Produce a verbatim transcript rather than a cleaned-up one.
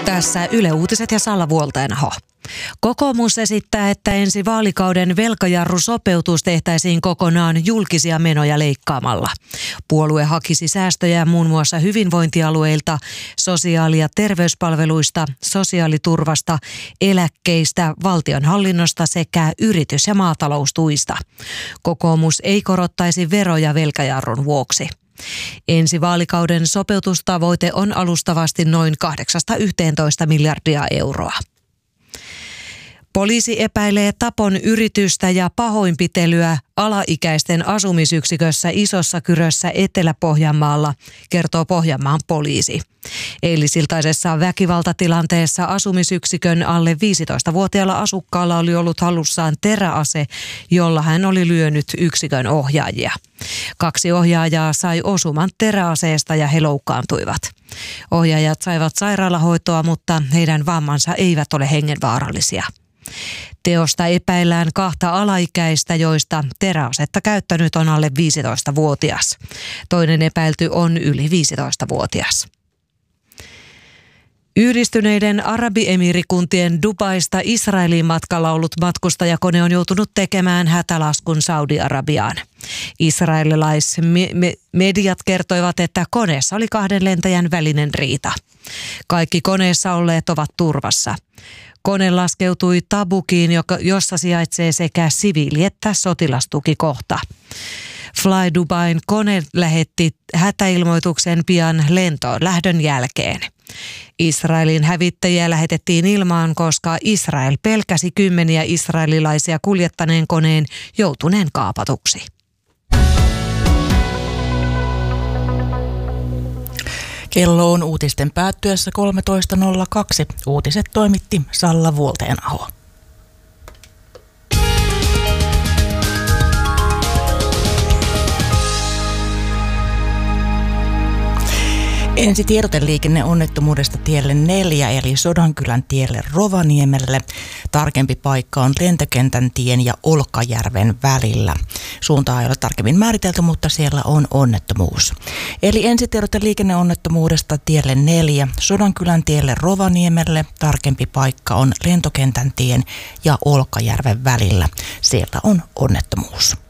Tässä Yle Uutiset ja Salla Vuolteenaho. Kokoomus esittää, että ensi vaalikauden velkajarrusopeutus tehtäisiin kokonaan julkisia menoja leikkaamalla. Puolue hakisi säästöjä muun muassa hyvinvointialueilta, sosiaali- ja terveyspalveluista, sosiaaliturvasta, eläkkeistä, valtionhallinnosta sekä yritys- ja maataloustuista. Kokoomus ei korottaisi veroja velkajarrun vuoksi. Ensi vaalikauden sopeutustavoite on alustavasti noin kahdeksasta yhteentoista miljardia euroa. Poliisi epäilee tapon yritystä ja pahoinpitelyä alaikäisten asumisyksikössä Isossa Kyrössä Etelä-Pohjanmaalla, kertoo Pohjanmaan poliisi. Eilisiltaisessa väkivaltatilanteessa asumisyksikön alle viisitoistavuotiaalla asukkaalla oli ollut hallussaan teräase, jolla hän oli lyönyt yksikön ohjaajia. Kaksi ohjaajaa sai osuman teräaseesta ja he loukkaantuivat. Ohjaajat saivat sairaalahoitoa, mutta heidän vammansa eivät ole hengenvaarallisia. Teosta epäillään kahta alaikäistä, joista teräasetta käyttänyt on alle viisitoistavuotias. Toinen epäilty on yli viisitoistavuotias. Yhdistyneiden Arabiemiirikuntien Dubaista Israeliin matkalla ollut matkustajakone on joutunut tekemään hätälaskun Saudi-Arabiaan. Israelilaismediat kertoivat, että koneessa oli kahden lentäjän välinen riita. Kaikki koneessa olleet ovat turvassa. Kone laskeutui Tabukiin, jossa sijaitsee sekä siviili- että sotilastukikohta. Fly Dubain kone lähetti hätäilmoituksen pian lentoon lähdön jälkeen. Israelin hävittäjiä lähetettiin ilmaan, koska Israel pelkäsi kymmeniä israelilaisia kuljettaneen koneen joutuneen kaapatuksi. Kello on uutisten päättyessä kolmetoista nolla kaksi. Uutiset toimitti Salla Vuolteenaho. Ensi tiedoteliikenneonnettomuudesta tielle neljä eli Sodankylän tielle Rovaniemelle. Tarkempi paikka on Lentokentän tien ja Olkkajärven välillä. Suuntaa ei ole tarkemmin määritelty, mutta siellä on onnettomuus. Eli ensi tiedoteliikenneonnettomuudesta tielle neljä Sodankylän tielle Rovaniemelle. Tarkempi paikka on Lentokentän tien ja Olkkajärven välillä. Siellä on onnettomuus.